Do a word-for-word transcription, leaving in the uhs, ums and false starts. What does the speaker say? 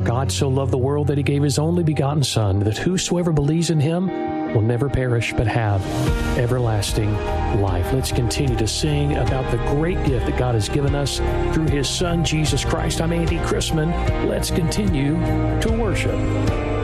God so loved the world that he gave his only begotten Son, that whosoever believes in him will never perish but have everlasting life. Let's continue to sing about the great gift that God has given us through his Son, Jesus Christ. I'm Andy Chrisman. Let's continue to worship.